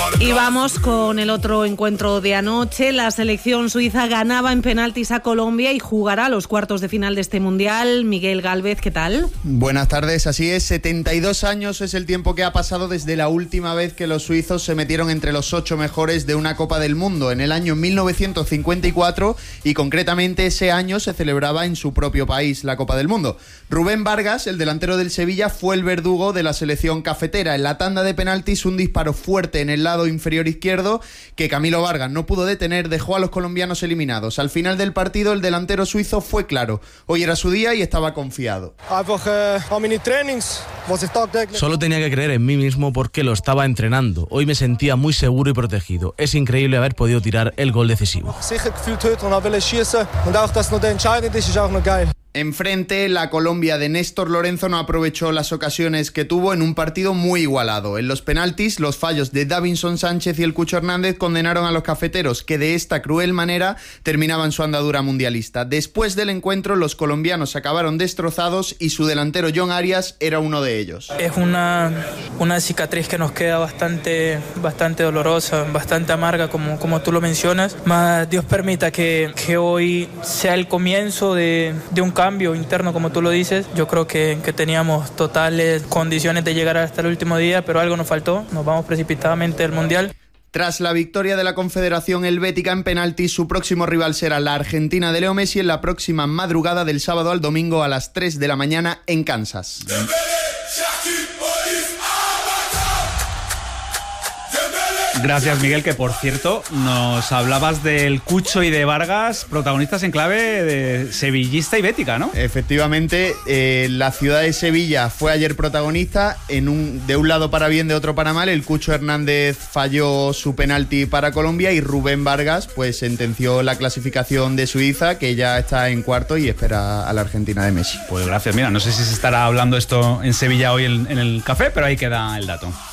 Y vamos con el otro encuentro de anoche. La selección suiza ganaba en penaltis a Colombia y jugará los cuartos de final de este Mundial. Miguel Gálvez, ¿qué tal? Buenas tardes, así es. 72 años es el tiempo que ha pasado desde la última vez que los suizos se metieron entre los 8 mejores de una Copa del Mundo, en el año 1954, y concretamente ese año se celebraba en su propio país la Copa del Mundo. Rubén Vargas, el delantero del Sevilla, fue el verdugo de la selección cafetera. En la tanda de penaltis, un disparo fuerte en el lado inferior izquierdo que Camilo Vargas no pudo detener dejó a los colombianos eliminados. Al final del partido el delantero suizo fue claro: hoy era su día y estaba confiado. Solo tenía que creer en mí mismo porque lo estaba entrenando. Hoy me sentía muy seguro y protegido. Es increíble haber podido tirar el gol decisivo. Enfrente, la Colombia de Néstor Lorenzo no aprovechó las ocasiones que tuvo en un partido muy igualado. En los penaltis, los fallos de Davinson Sánchez y el Cucho Hernández condenaron a los cafeteros, que de esta cruel manera terminaban su andadura mundialista. Después del encuentro, los colombianos acabaron destrozados y su delantero John Arias era uno de ellos. Es una cicatriz que nos queda bastante dolorosa, bastante amarga, como tú lo mencionas. Mas Dios permita que hoy sea el comienzo de un cambio interno, como tú lo dices. Yo creo que teníamos totales condiciones de llegar hasta el último día, pero algo nos faltó. Nos vamos precipitadamente al Mundial. Tras la victoria de la Confederación Helvética en penaltis, su próximo rival será la Argentina de Leo Messi en la próxima madrugada del sábado al domingo a las 3 de la mañana en Kansas. Gracias, Miguel, que por cierto nos hablabas del Cucho y de Vargas, protagonistas en clave de sevillista y bética, ¿no? Efectivamente, la ciudad de Sevilla fue ayer protagonista, de un lado para bien, de otro para mal. El Cucho Hernández falló su penalti para Colombia y Rubén Vargas pues sentenció la clasificación de Suiza, que ya está en cuarto y espera a la Argentina de Messi. Pues gracias, mira, no sé si se estará hablando esto en Sevilla hoy en el café, pero ahí queda el dato.